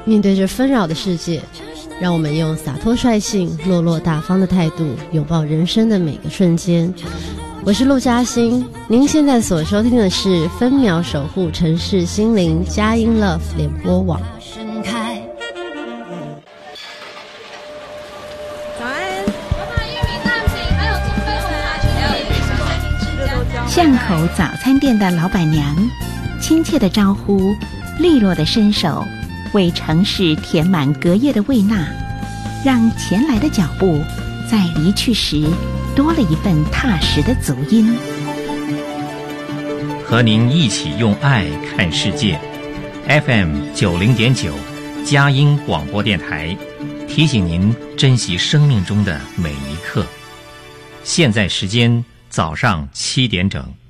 面对这纷扰的世界，让我们用洒脱率性、落落大方的态度，拥抱人生的每个瞬间。我是陆嘉欣，您现在所收听的是分秒守护城市心灵佳音 Love 联播网。 早安，我把玉米蛋饼还有金杯回来， 巷口早餐店的老板娘，亲切的招呼，利落的伸手，为城市填满隔夜的胃纳，让前来的脚步在离去时多了一份踏实的足音。 和您一起用爱看世界 FM90.9 佳音广播电台，提醒您珍惜生命中的每一刻。现在时间早上7点整。